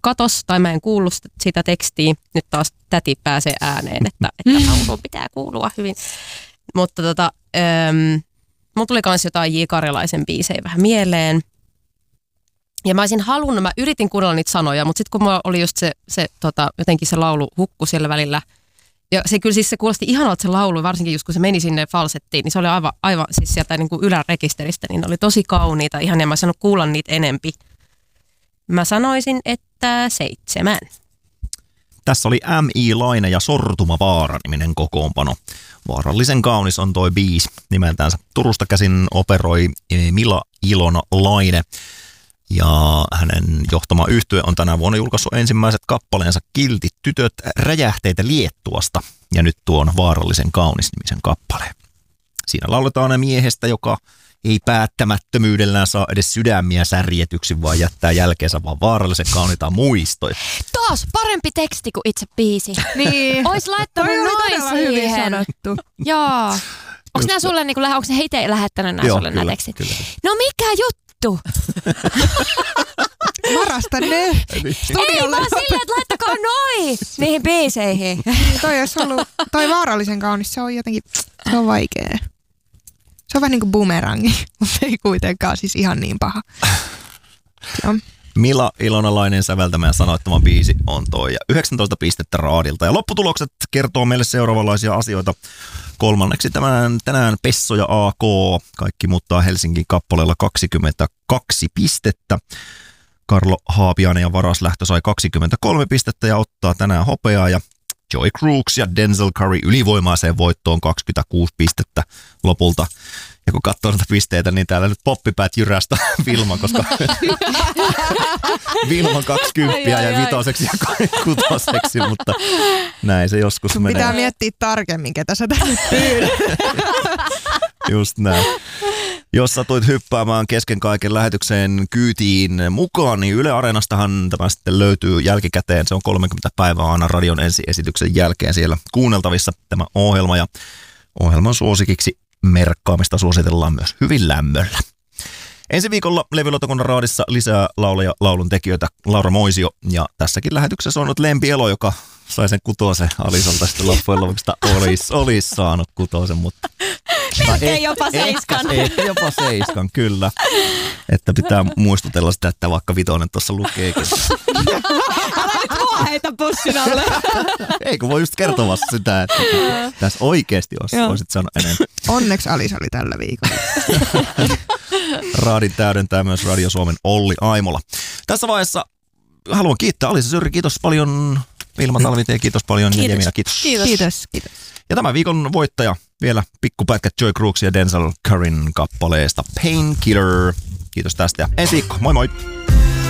katos tai mä en kuullut sitä tekstiä. Nyt taas täti pääsee ääneen, että laulu pitää kuulua hyvin. Mutta mulla tuli kans jotain J. Karjalaisen biisejä vähän mieleen. Ja mä yritin kuunnella niitä sanoja, mutta sitten kun mulla oli just jotenkin se laulu hukku siellä välillä. Ja se kyllä siis se kuulosti ihanalta se laulu, varsinkin just kun se meni sinne falsettiin, niin se oli aivan siis sieltä niin kuin ylärekisteristä, niin ne oli tosi kauniita, ihan ja mä sanoin kuulla niitä enempi. Mä sanoisin, että 7. Tässä oli M.I. Laine ja Sortuma Vaara-niminen kokoonpano. Vaarallisen kaunis on toi biisi nimeltänsä. Turusta käsin operoi Mila Ilona Laine. Ja hänen johtama yhtye on tänä vuonna julkaissut ensimmäiset kappaleensa Kiltit tytöt räjähteitä Liettuasta. Ja nyt tuon Vaarallisen kaunis-nimisen kappaleen. Siinä lauletaan miehestä, joka ei päättämättömyydellään saa edes sydämiä särjetyksi, vaan jättää jälkeensä vaan vaarallisen kauniita muistoja. Taas parempi teksti kuin itse biisi. Niin. Ois laittanut noin hyvin sanottu. Joo. Onko nämä sulle, onko ne itse lähettänyt nämä sulle nämä tekstit? Kyllä. No mikä juttu? Varasta ne. Ei vaan silleen, että laittakaa noi niihin biiseihin. Toi Vaarallisen kaunis, se on jotenkin, se on vaikea. Se on vähän niin kuin bumerangi, mutta ei kuitenkaan siis ihan niin paha. Joo. Mila Ilonalainen säveltämä ja sanoittama biisi on toi ja 19 pistettä Raadilta. Ja lopputulokset kertoo meille seuraavanlaisia asioita. Kolmanneksi tänään Pesso ja AK. Kaikki muuttaa Helsingin kappaleella 22 pistettä. Karlo Haapiainen ja Varas Lähtö sai 23 pistettä ja ottaa tänään hopeaa. Ja Joy Crooks ja Denzel Curry ylivoimaiseen voittoon 26 pistettä lopulta. Ja kun katsoo näitä pisteitä, niin täällä nyt poppipäät jyrästä Vilma, koska Vilma 20 ja vitoseksi ja kutoseksi, mutta näin se joskus menee. Pitää miettiä tarkemmin, ketä sä tänne pyydät. Just näin. Jos satuit hyppäämään kesken kaiken lähetykseen kyytiin mukaan, niin Yle Areenastahan tämä sitten löytyy jälkikäteen. Se on 30 päivää aina radion ensiesityksen jälkeen siellä kuunneltavissa tämä ohjelma. Ja ohjelman suosikiksi merkkaamista suositellaan myös hyvin lämmöllä. Ensi viikolla Levylautakunnan raadissa lisää lauleja, laulun tekijöitä Laura Moisio. Ja tässäkin lähetyksessä on nyt Lempi Elo, joka sai sen kutosen Alisalta sitten loppujen lopuksi, olisi saanut kutosen, mutta ehkä jopa 7. Ehkä jopa 7, kyllä. Että pitää muistutella sitä, että vaikka vitonen tuossa lukeekin. Älä nyt mua heitä pussin alle. Ei, kun voi just kertoa sitä, että tässä oikeasti olisit sanonut enemmän. Onneksi Alisa oli tällä viikolla. Raadin täydentää myös Radio Suomen Olli Aimola. Tässä vaiheessa haluan kiittää Alisa Syrri, kiitos paljon. Vilma Talvitie, kiitos paljon. Kiitos. Ja Jemina, kiitos. Kiitos. Ja tämän viikon voittaja vielä pikkupätkä Joy Crooks ja Denzel Curryn kappaleesta Painkiller. Kiitos tästä ja ensi viikko. Moi moi!